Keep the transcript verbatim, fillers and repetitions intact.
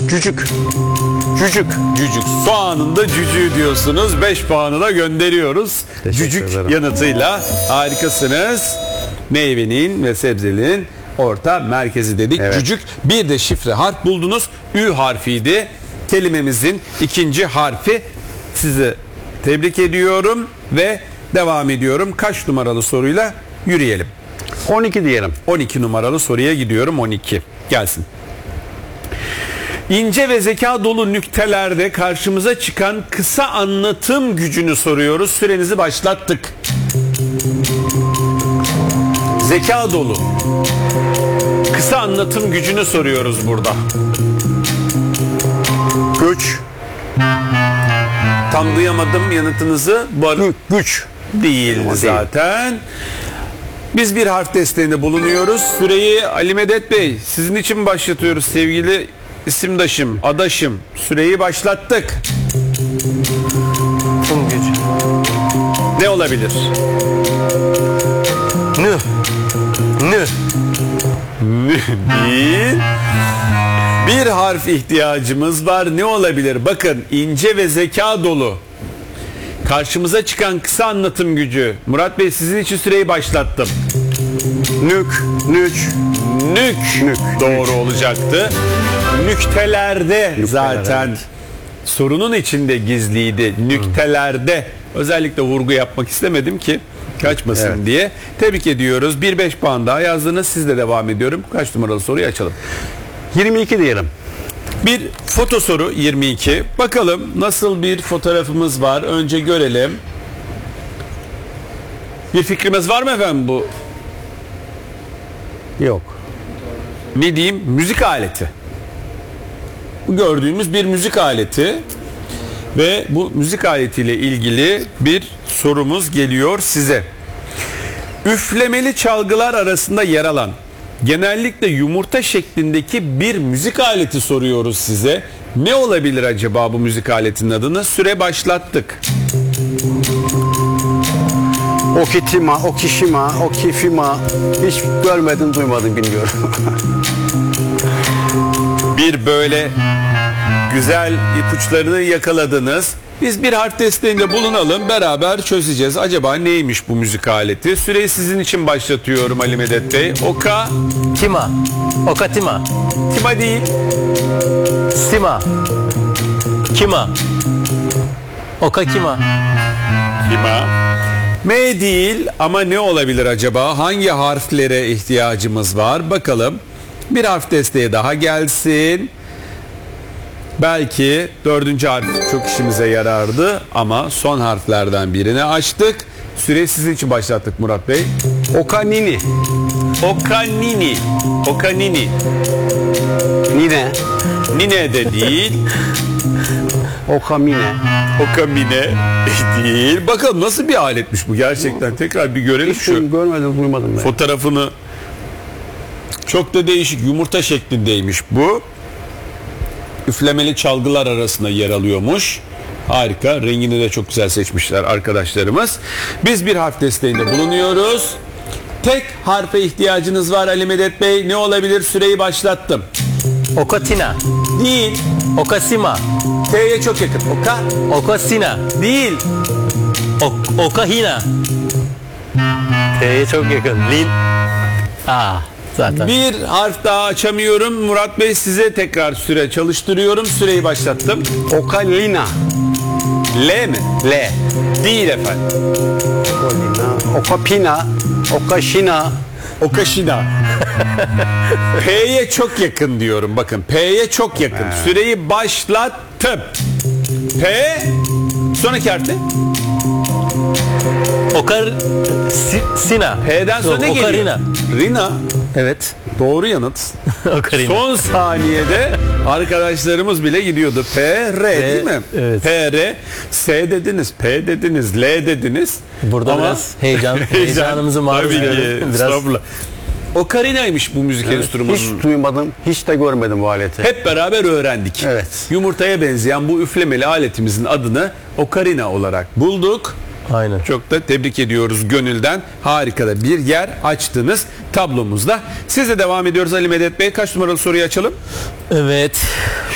Cücük. Cücük. Cücük. Soğanında cücüğü diyorsunuz. beş puanı da gönderiyoruz. Teşekkür Cücük ederim. yanıtıyla harikasınız. Meyvenin ve sebzenin orta merkezi dedik. Evet. Cücük. Bir de şifre harf buldunuz. Ü harfiydi. Kelimemizin ikinci harfi. Sizi tebrik ediyorum ve devam ediyorum. Kaç numaralı soruyla yürüyelim? on iki diyelim. on iki numaralı soruya gidiyorum. on iki. Gelsin. İnce ve zeka dolu nüktelerde karşımıza çıkan kısa anlatım gücünü soruyoruz. Sürenizi başlattık. Zeka dolu. Kısa anlatım gücünü soruyoruz burada. Güç. Tam duyamadım yanıtınızı. Bu arada Gü- güç. değil Ama değil. zaten. Biz bir harf desteğinde bulunuyoruz. Süreyi Ali Medet Bey sizin için başlatıyoruz sevgili isimdaşım, adaşım. Süreyi başlattık. Tüm güç. Ne olabilir? Nü. Nü. Bir, bir harf ihtiyacımız var. Ne olabilir? Bakın ince ve zeka dolu. Karşımıza çıkan kısa anlatım gücü. Murat Bey sizin için süreyi başlattım. Nük. Nüç. Nük, Nük. doğru olacaktı. Nüktelerde Nükteler, zaten evet. sorunun içinde gizliydi. Nüktelerde özellikle vurgu yapmak istemedim ki kaçmasın Evet. diye. Tebrik ediyoruz. Bir beş puan daha yazdınız. Sizle devam ediyorum. Kaç numaralı soruyu açalım? yirmi iki diyelim. Bir foto soru yirmi iki. Bakalım nasıl bir fotoğrafımız var. Önce görelim. Bir fikrimiz var mı efendim bu? Yok. Ne diyeyim? Müzik aleti. Bu gördüğümüz bir müzik aleti ve bu müzik aletiyle ilgili bir sorumuz geliyor size. Üflemeli çalgılar arasında yer alan genellikle yumurta şeklindeki bir müzik aleti soruyoruz size. Ne olabilir acaba bu müzik aletinin adını? Süre başlattık. Okitima, Okishima, Okifima. Hiç görmedim, duymadım, bilmiyorum. Bir böyle güzel ipuçlarını yakaladınız. Biz bir harf desteğinde bulunalım, beraber çözeceğiz. Acaba neymiş bu müzik aleti? Süreyi sizin için başlatıyorum Ali Medet Bey. Oka, Tima. Okatima. tima değil. Sima. Kima. Okakima. Kima. M değil ama ne olabilir acaba? Hangi harflere ihtiyacımız var? Bakalım. Bir harf desteği daha gelsin. Belki dördüncü harf çok işimize yarardı ama son harflerden birini açtık. Süreyi sizin için başlattık Murat Bey. Okanini. Okanini. Okanini. Nine. Nine de değil. Okamine. Okamine değil. Bakalım nasıl bir aletmiş bu gerçekten. Tekrar bir görelim Hiç şu görmedim, duymadım ben. fotoğrafını. Çok da değişik, yumurta şeklindeymiş bu. Üflemeli çalgılar arasında yer alıyormuş. Harika. Rengini de çok güzel seçmişler arkadaşlarımız. Biz bir harf desteğinde bulunuyoruz. Tek harfe ihtiyacınız var Ali Medet Bey. Ne olabilir? Süreyi başlattım. Okatina. Değil. Okasima. T'ye çok yakın. Oka. Okasina. Değil. Ok Okahina. T'ye çok yakın. Lin. Aa, zaten. Bir harf daha açamıyorum. Murat Bey size tekrar süre çalıştırıyorum. Süreyi başlattım. Okalina. L mi? L. Değil efendim. Okalina. Okapina. Okashina. Okaşina. P'ye çok yakın diyorum. Bakın P'ye çok yakın. Süreyi başlattım. P sonraki harf ne? Okar si, Sina. P'den sonra ne geliyor? Okarina. Rina. Evet. Doğru yanıt. Okarina. Son saniyede arkadaşlarımız bile gidiyordu. P, R değil mi? evet. P, R. S dediniz, P dediniz, L dediniz. Burada Ama biraz heyecan, heyecanımızı maruz tabii ki, ediyoruz. Biraz estağfurullah. Okarina'ymış bu müzik enstrümanı. Hiç duymadım, hiç de görmedim bu aleti. Hep beraber öğrendik. Evet. Yumurtaya benzeyen bu üflemeli aletimizin adını okarina olarak bulduk. aynen. Çok da tebrik ediyoruz gönülden. Harika da bir yer açtınız tablomuzda. Sizle devam ediyoruz Ali Medet Bey. Kaç numaralı soruyu açalım? Evet.